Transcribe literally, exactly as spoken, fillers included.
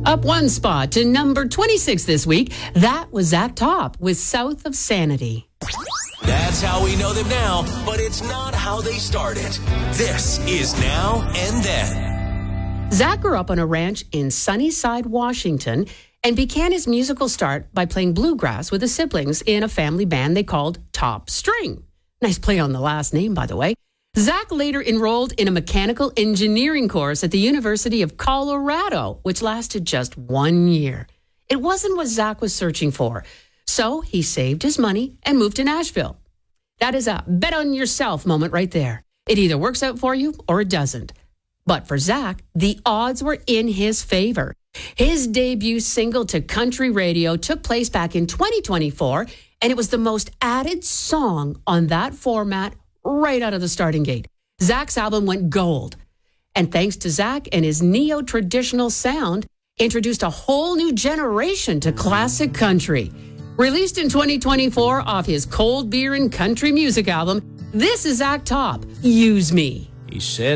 Up one spot to number twenty-six this week. That was Zach Top with South of Sanity. That's how we know them now, but it's not how they started. This is Now and Then. Zach grew up on a ranch in Sunnyside, Washington, and began his musical start by playing bluegrass with his siblings in a family band they called Top String. Nice play on the last name, by the way. Zach later enrolled in a mechanical engineering course at the University of Colorado, which lasted just one year. It wasn't what Zach was searching for, so he saved his money and moved to Nashville. That is a bet on yourself moment right there. It either works out for you or it doesn't. But for Zach, the odds were in his favor. His debut single to country radio took place back in twenty twenty-four, and it was the most added song on that format right out of the starting gate. Zach's album went gold. And thanks to Zach and his neo-traditional sound, introduced a whole new generation to classic country. Released in twenty twenty-four off his Cold Beer and Country Music album, this is Zach Top, Use Me. He said